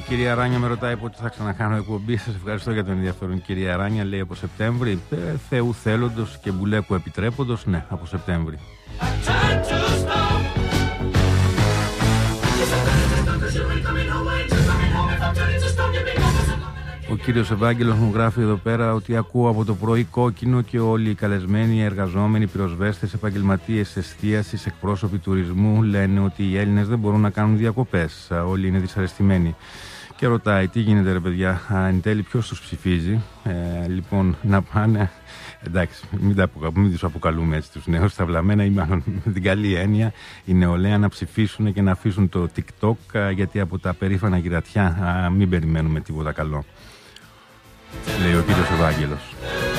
κυρία Ράνια με ρωτάει πότε θα ξανακάνω εκπομπή. Σας ευχαριστώ για τον ενδιαφέρον, κυρία Ράνια. Λέει από Σεπτέμβρη. Θεού θέλοντος και μπουλέκου επιτρέποντος. Ναι, από Σεπτέμβρη. Ο κύριος Ευάγγελος μου γράφει εδώ πέρα ότι ακούω από το πρωί Κόκκινο και όλοι οι καλεσμένοι, οι εργαζόμενοι, οι πυροσβέστες, επαγγελματίες εστίασης, εκπρόσωποι τουρισμού λένε ότι οι Έλληνες δεν μπορούν να κάνουν διακοπές. Όλοι είναι δυσαρεστημένοι. Και ρωτάει τι γίνεται ρε παιδιά, εν τέλει ποιος τους ψηφίζει. Λοιπόν, να πάνε. Εντάξει, μην τους αποκαλούμε έτσι τους νέους, τα βλαμμένα ή μάλλον με την καλή έννοια η νεολαία να ψηφίσουν και να αφήσουν το TikTok, γιατί από τα περήφανα γυρατιά μην περιμένουμε τίποτα καλό. Λέει ο κύριος Ευάγγελος.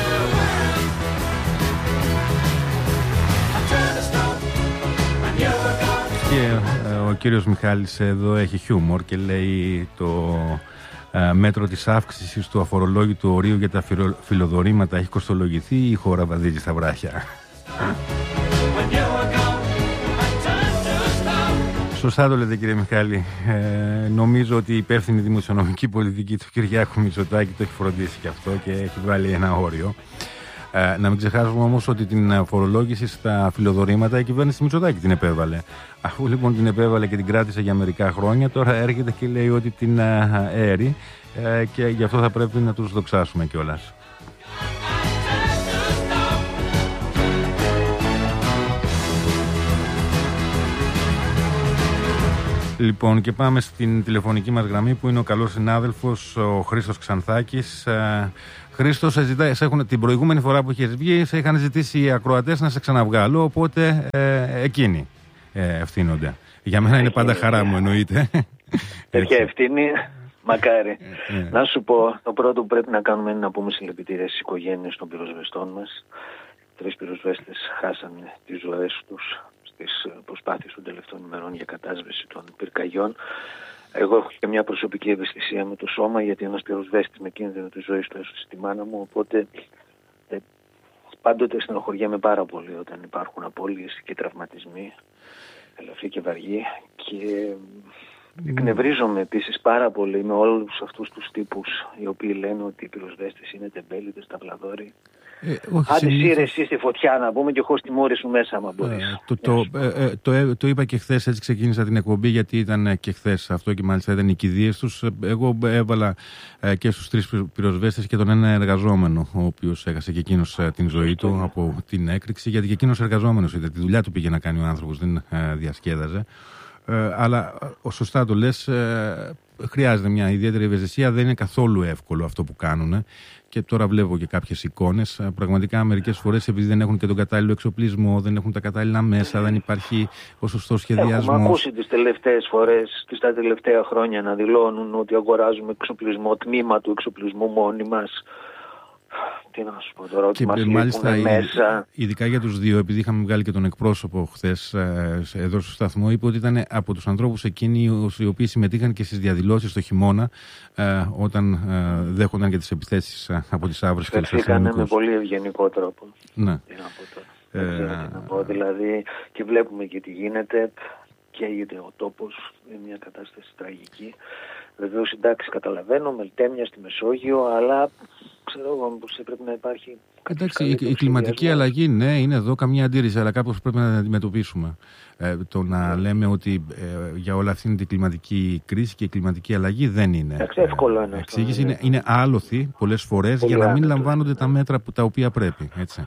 Και ο κύριος Μιχάλης εδώ έχει χιούμορ και λέει το μέτρο της αύξησης του αφορολόγητου ορίου για τα φιλοδορήματα έχει κοστολογηθεί ή η χώρα βαδίζει στα βράχια. Σωστά το λέτε κύριε Μιχάλη. Νομίζω ότι η υπεύθυνη δημοσιονομική πολιτική του Κυριάκου Μητσοτάκη το έχει φροντίσει και αυτό και έχει βάλει ένα όριο. Να μην ξεχάσουμε όμως ότι την φορολόγηση στα φιλοδορήματα η κυβέρνηση Μητσοτάκη την επέβαλε. Αφού λοιπόν την επέβαλε και την κράτησε για μερικά χρόνια, τώρα έρχεται και λέει ότι την έρει και γι' αυτό θα πρέπει να τους δοξάσουμε κιόλας. Λοιπόν, και πάμε στην τηλεφωνική μας γραμμή που είναι ο καλός συνάδελφος ο Χρήστος Ξανθάκης. Χρήστος, την προηγούμενη φορά που είχες βγει, σε είχαν ζητήσει οι ακροατές να σε ξαναβγάλω, οπότε εκείνοι ευθύνονται. Για μένα είναι πάντα χαρά μου, εννοείται. Τέτοια ευθύνη, μακάρι. Να σου πω, το πρώτο που πρέπει να κάνουμε είναι να πούμε συλληπιτήρια στις οικογένειες των πυροσβεστών μας. 3 πυροσβέστες χάσανε τις ζωές τους στις προσπάθειες των τελευταίων ημερών για κατάσβεση των πυρκαγιών. Εγώ έχω και μια προσωπική ευαισθησία με το σώμα, γιατί ένας πυροσβέστης με κίνδυνο της ζωής του έσωσε τη μάνα μου, οπότε πάντοτε στενοχωριέμαι πάρα πολύ όταν υπάρχουν απώλειες και τραυματισμοί, ελαφροί και βαριοί, και εκνευρίζομαι επίσης πάρα πολύ με όλους αυτούς τους τύπους οι οποίοι λένε ότι οι πυροσβέστες είναι τεμπέληδες, ταυλαδόροι. Άντε σύρε εσύ στη φωτιά να πούμε και εγώ στη μόρη σου μέσα άμα μπορείς. Το είπα και χθες, έτσι ξεκίνησα την εκπομπή, γιατί ήταν και χθες αυτό και μάλιστα ήταν οι κηδείες τους. Εγώ έβαλα και στους 3 πυροσβέστες και τον ένα εργαζόμενο, ο οποίος έχασε και εκείνος την ζωή του από την έκρηξη, γιατί και εκείνος εργαζόμενος ήταν, τη δουλειά του πήγε να κάνει ο άνθρωπος, δεν διασκέδαζε. Αλλά σωστά το λες, χρειάζεται μια ιδιαίτερη ευαισθησία, δεν είναι καθόλου εύκολο αυτό που κάνουν. Και τώρα βλέπω και κάποιες εικόνες. Πραγματικά μερικές φορές, επειδή δεν έχουν και τον κατάλληλο εξοπλισμό, δεν έχουν τα κατάλληλα μέσα, δεν υπάρχει ο σωστός σχεδιασμός. Έχουμε ακούσει τις τελευταίες φορές, τα τελευταία χρόνια να δηλώνουν ότι αγοράζουμε εξοπλισμό, τμήμα του εξοπλισμού μόνοι μας. Τι να σου πω τώρα, ότι μας λείπουν μέσα. Ειδικά για τους 2, επειδή είχαμε βγάλει και τον εκπρόσωπο χθες εδώ στο σταθμό, είπε ότι ήταν από τους ανθρώπους εκείνοι οι οποίοι συμμετείχαν και στις διαδηλώσεις το χειμώνα, όταν δέχονταν και τις επιθέσεις από τις Αύρες και τους αστυνομικούς. Με πολύ ευγενικό τρόπο. Ναι. Τι να πω τώρα. Δεν ξέρω τι να πω. Δηλαδή, και βλέπουμε και τι γίνεται. Καίγεται ο τόπος, είναι μια κατάσταση τραγική. Βεβαίως, εντάξει, καταλαβαίνω, μελτέμια στη Μεσόγειο, αλλά ξέρω εγώ πως πρέπει να υπάρχει. Εντάξει, η κλιματική αλλαγή, ναι, είναι εδώ, καμία αντίρρηση, αλλά κάπως πρέπει να την αντιμετωπίσουμε. Το να λέμε ότι για όλα αυτή την κλιματική κρίση και η κλιματική αλλαγή δεν είναι εξήγηση. Είναι άλοθη πολλές φορές για να μην λαμβάνονται τα μέτρα τα οποία πρέπει. Έτσι.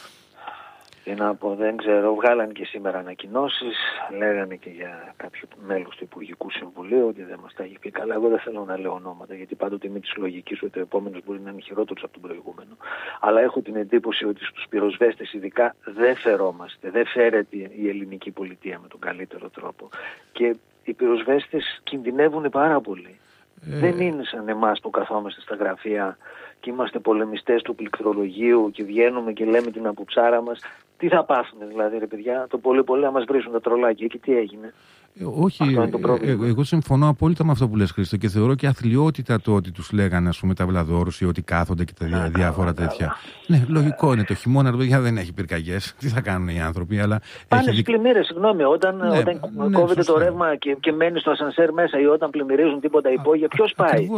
Τι να πω, δεν ξέρω. Βγάλαν και σήμερα ανακοινώσεις. Λέγανε και για κάποιο μέλος του Υπουργικού Συμβουλίου ότι δεν μας τα έχει πει καλά. Εγώ δεν θέλω να λέω ονόματα, γιατί πάντοτε είμαι της λογικής ότι ο επόμενος μπορεί να είναι χειρότερος από τον προηγούμενο. Αλλά έχω την εντύπωση ότι στους πυροσβέστες ειδικά δεν φερόμαστε. Δεν φέρεται η ελληνική πολιτεία με τον καλύτερο τρόπο. Και οι πυροσβέστες κινδυνεύουν πάρα πολύ. Δεν είναι σαν εμάς που καθόμαστε στα γραφεία και είμαστε πολεμιστές του πληκτρολογίου και βγαίνουμε και λέμε την αποψάρα μας. Τι θα πάθουμε δηλαδή, ρε παιδιά, το πολύ πολύ να μας βρίσουν τα τρολάκια και τι έγινε. Όχι, εγώ συμφωνώ απόλυτα με αυτό που λες, Χρήστο, και θεωρώ και αθλιότητα το ότι τους λέγανε, ας πούμε, ταυλαδόρους ή ότι κάθονται και τα διάφορα τέτοια. Ναι, λογικό είναι το χειμώνα, δεν έχει πυρκαγιές. Τι θα κάνουν οι άνθρωποι, αλλά. Πάνε στις πλημμύρες, συγγνώμη, όταν κόβεται το ρεύμα και μένει στο ασανσέρ μέσα ή όταν πλημμυρίζουν τίποτα υπόγεια, ποιος πάει?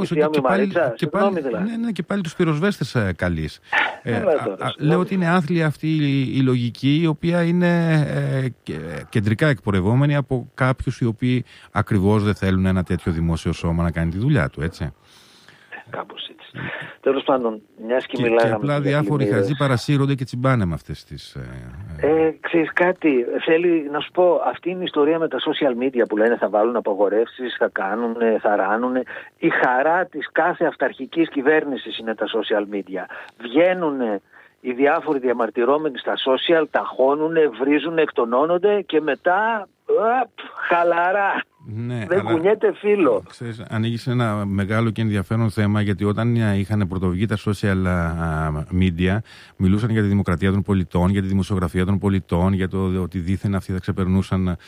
Και πάλι τους πυροσβέστες καλείς. Λέω ότι είναι άθλια αυτή η λογική, η οποία είναι κεντρικά εκπορευόμενη από κάποιους οι οποίοι ακριβώς δεν θέλουν ένα τέτοιο δημόσιο σώμα να κάνει τη δουλειά του, έτσι. Κάπως έτσι. Τέλος πάντων, μιας και μιλάγαμε. Και απλά διάφοροι χαζοί παρασύρονται και τσιμπάνε με αυτές τις. Ξέρεις κάτι, θέλει να σου πω, αυτή είναι η ιστορία με τα social media που λένε θα βάλουν απαγορεύσεις, θα κάνουν, θα ράνουν. Η χαρά της κάθε αυταρχικής κυβέρνησης είναι τα social media. Βγαίνουν οι διάφοροι διαμαρτυρόμενοι στα social, ταχώνουν, βρίζουν, εκτονώνονται και μετά χαλαρά. Ναι, δεν κουνιέται φύλλο. Ξέρεις, ανοίγεις ένα μεγάλο και ενδιαφέρον θέμα, γιατί όταν είχαν πρωτοβγεί τα social media, μιλούσαν για τη δημοκρατία των πολιτών, για τη δημοσιογραφία των πολιτών, για το ότι δήθεν αυτοί θα ξεπερνούσαν με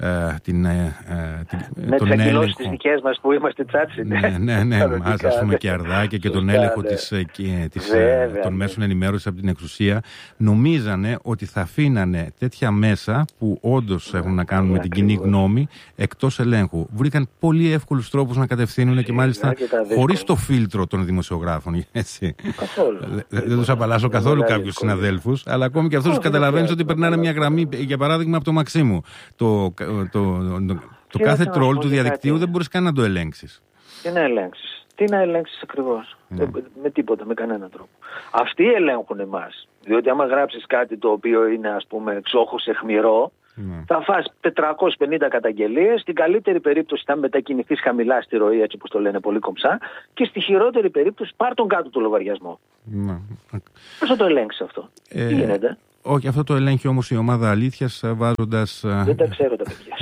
τις ακοινώσεις τις δικές μας που είμαστε τσάτσινοι. Ναι, μας, ας πούμε, και αρδάκια και τον έλεγχο των μέσων ενημέρωσης από την εξουσία. Νομίζανε ότι θα αφήνανε τέτοια μέσα που όντως έχουν να κάνουν με την κοινή γνώμη εκτός ελέγχου. Βρήκαν πολύ εύκολους τρόπους να κατευθύνουν και μάλιστα χωρίς το φίλτρο των δημοσιογράφων. Έτσι. Δεν τους απαλλάσσω καθόλου κάποιους συναδέλφους, αλλά ακόμη και αυτούς καταλαβαίνεις ότι περνάνε μια γραμμή, για παράδειγμα, από το Μαξίμου. Το κάθε τρόλ του διαδικτύου δεν μπορείς καν να το ελέγξεις. Τι να ελέγξεις ακριβώς? Με τίποτα, με κανέναν τρόπο. Αυτοί ελέγχουν εμάς. Διότι άμα γράψεις κάτι το οποίο είναι, ας πούμε, εξόχως αιχμηρό, θα φας 450 καταγγελίες. Στην καλύτερη περίπτωση θα μετακινηθείς χαμηλά στη ροή, έτσι όπως το λένε πολύ κομψά, και στη χειρότερη περίπτωση πάρ' τον κάτω το λογαριασμό. Πώς θα το ελέγξεις αυτό? Τι γίνεται? Όχι, αυτό το ελέγχει όμως η ομάδα Αλήθειας βάζοντας. Δεν τα ξέρω τα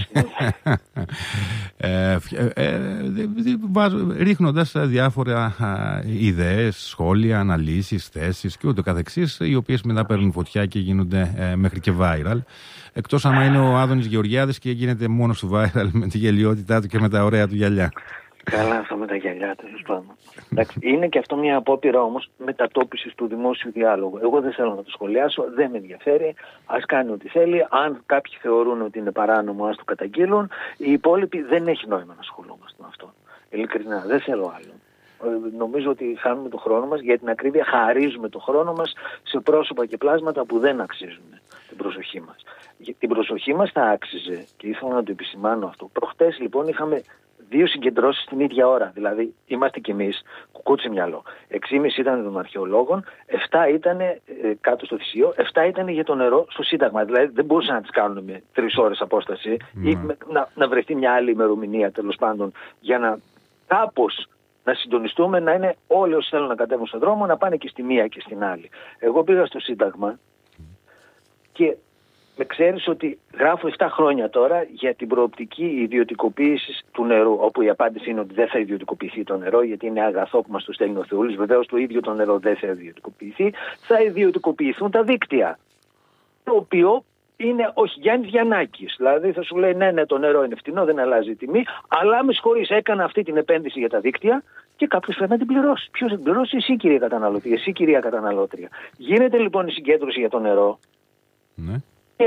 παιδιά. Ρίχνοντας διάφορα ιδέες, σχόλια, αναλύσεις, θέσεις και ούτω καθεξής, οι οποίες μετά παίρνουν φωτιά και γίνονται μέχρι και viral. Εκτός άμα είναι ο Άδωνης Γεωργιάδης και γίνεται μόνος του viral με τη γελιότητά του και με τα ωραία του γυαλιά. Καλά, αυτό με τα γυαλιά του, είναι και αυτό μια απόπειρα όμως μετατόπισης του δημόσιου διάλογου. Εγώ δεν θέλω να το σχολιάσω, δεν με ενδιαφέρει. Ας κάνει ό,τι θέλει. Αν κάποιοι θεωρούν ότι είναι παράνομο, ας το καταγγείλουν. Οι υπόλοιποι δεν έχει νόημα να ασχολούμαστε με αυτό. Ειλικρινά, δεν θέλω άλλο. Νομίζω ότι χάνουμε το χρόνο μας, για την ακρίβεια χαρίζουμε το χρόνο μας σε πρόσωπα και πλάσματα που δεν αξίζουν την προσοχή μας. Την προσοχή μας θα άξιζε, και ήθελα να το επισημάνω αυτό. Προχτές λοιπόν είχαμε 2 συγκεντρώσεις την ίδια ώρα. Δηλαδή είμαστε κι εμείς, κουκούτσι μυαλό. 6,5 ήταν των αρχαιολόγων, 7 ήταν κάτω στο Θησίο, 7 ήταν για το νερό στο Σύνταγμα. Δηλαδή δεν μπορούσαν να τις κάνουν με 3 ώρες απόσταση ή να βρεθεί μια άλλη ημερομηνία, τέλος πάντων, για να κάπως να συντονιστούμε, να είναι όλοι όσοι θέλουν να κατέβουν στον δρόμο, να πάνε και στη μία και στην άλλη. Εγώ πήγα στο Σύνταγμα και με ξέρεις ότι γράφω 7 χρόνια τώρα για την προοπτική ιδιωτικοποίηση του νερού, όπου η απάντηση είναι ότι δεν θα ιδιωτικοποιηθεί το νερό, γιατί είναι αγαθό που μας το στέλνει ο Θεούλης. Βεβαίως το ίδιο το νερό δεν θα ιδιωτικοποιηθεί, θα ιδιωτικοποιηθούν τα δίκτυα. Το οποίο είναι ο Γιάννης Γιαννάκης. Δηλαδή θα σου λέει ναι, το νερό είναι φτηνό, δεν αλλάζει η τιμή, αλλά με συγχωρείς, έκανα αυτή την επένδυση για τα δίκτυα και κάποιος πρέπει να την πληρώσει. Ποιος θα την πληρώσει? Εσύ, κύριε καταναλωτή, εσύ, κυρία καταναλώτρια. Γίνεται λοιπόν η συγκέντρωση για το νερό. Ναι. Και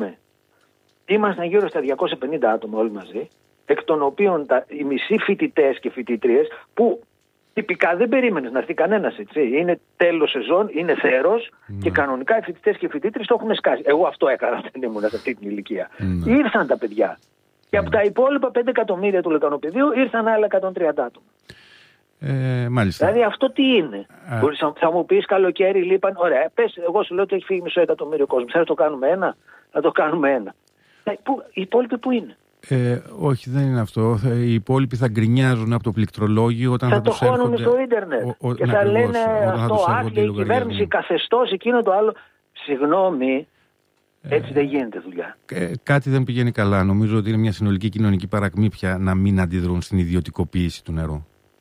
ήμασταν γύρω στα 250 άτομα όλοι μαζί, εκ των οποίων οι μισοί φοιτητές και φοιτήτριες, που τυπικά δεν περίμενες να έρθει κανένας, έτσι. Είναι τέλος σεζόν, είναι θέρος και κανονικά οι φοιτητές και οι φοιτήτριες το έχουν σκάσει. Εγώ αυτό έκανα όταν ήμουν σε αυτή την ηλικία. Ήρθαν τα παιδιά. Και από τα υπόλοιπα 5 εκατομμύρια του λεκανοπεδίου ήρθαν άλλα 130 άτομα. Μάλιστα. Δηλαδή αυτό τι είναι? Θα μου πεις καλοκαίρι λείπαν. Ωραία, πες, εγώ σου λέω ότι έχει φύγει μισό εκατομμύριο κόσμο. Θα το κάνουμε ένα? Να το κάνουμε ένα. Οι υπόλοιποι που είναι? Όχι, δεν είναι αυτό. Οι υπόλοιποι θα γκρινιάζουν από το πληκτρολόγιο όταν θα τους έρχονται. Θα το χώνουν στο ίντερνετ. Και θα λένε αυτό άθλια, η κυβέρνηση, καθεστώς, εκείνο το άλλο. Συγγνώμη. Έτσι δεν γίνεται δουλειά. Κάτι δεν πηγαίνει καλά. Νομίζω ότι είναι μια συνολική κοινωνική παρακμή πια να μην αντιδρούν στην ιδιωτικοποίηση του νερού.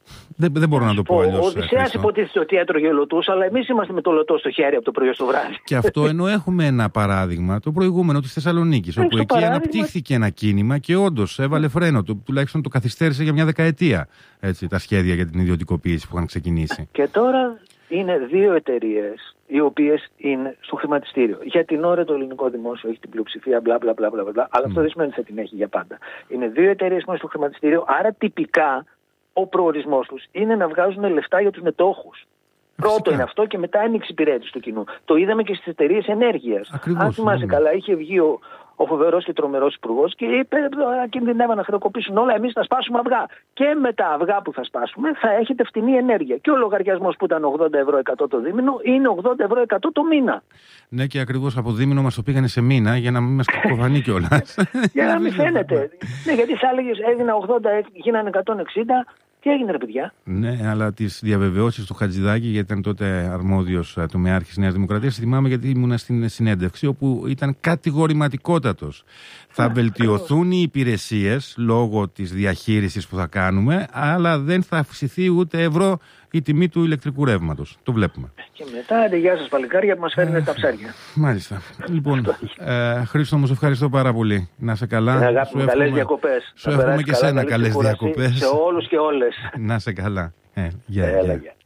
Δεν μπορώ να το πω αλλιώς. Ο Οδυσσέας υποτίθεται ότι έτρωγε λωτούς, αλλά εμείς είμαστε με το λωτό στο χέρι από το πρωί στο βράδυ. Και αυτό ενώ έχουμε ένα παράδειγμα, το προηγούμενο της Θεσσαλονίκης, όπου εκεί αναπτύχθηκε ένα κίνημα και όντως έβαλε φρένο, τουλάχιστον το καθυστέρησε για μια δεκαετία τα σχέδια για την ιδιωτικοποίηση που είχαν ξεκινήσει. Και τώρα είναι 2 εταιρείες οι οποίες είναι στο χρηματιστήριο. Για την ώρα το ελληνικό δημόσιο έχει την πλειοψηφία, μπλα, αλλά αυτό δεν σημαίνει ότι θα την έχει για πάντα. Είναι 2 εταιρείες που είναι στο χρηματιστήριο, άρα τυπικά ο προορισμός τους είναι να βγάζουν λεφτά για τους μετόχους. Πρώτο είναι αυτό και μετά είναι η εξυπηρέτηση του κοινού. Το είδαμε και στις εταιρείες ενέργειας. Αν θυμάσαι καλά, είχε βγει ο φοβερός και τρομερός υπουργός και είπε: κινδυνεύαν να χρεοκοπήσουν όλα. Εμείς θα σπάσουμε αυγά. Και με τα αυγά που θα σπάσουμε θα έχετε φτηνή ενέργεια. Και ο λογαριασμός που ήταν 80 ευρώ 100 το δίμηνο είναι 80 ευρώ 100 το μήνα. Ναι, και ακριβώς από δίμηνο μας το πήγανε σε μήνα για να μην μας κακοφανεί κιόλας. Για να μην φαίνεται. Ναι, γιατί θα έλεγες έδινα 80, γίνανε 160. Τι έγινε, ρε παιδιά? Ναι, αλλά τις διαβεβαιώσεις του Χατζηδάκη, γιατί ήταν τότε αρμόδιος τομεάρχης Νέας Δημοκρατίας, θυμάμαι γιατί ήμουνα στην συνέντευξη, όπου ήταν κατηγορηματικότατος. Θα βελτιωθούν οι υπηρεσίες λόγω της διαχείρισης που θα κάνουμε, αλλά δεν θα αυξηθεί ούτε ευρώ η τιμή του ηλεκτρικού ρεύματος. Το βλέπουμε. Και μετά, γεια σας παλικάρια που μας φέρνετε τα ψάρια. Μάλιστα. Λοιπόν, Χρήστο, μου σε ευχαριστώ πάρα πολύ. Να σε καλά. Αγάπη μου, καλές διακοπές. Σου εύχομαι και σένα καλές διακοπές. Σε όλους και όλες. Να σε καλά. Γεια.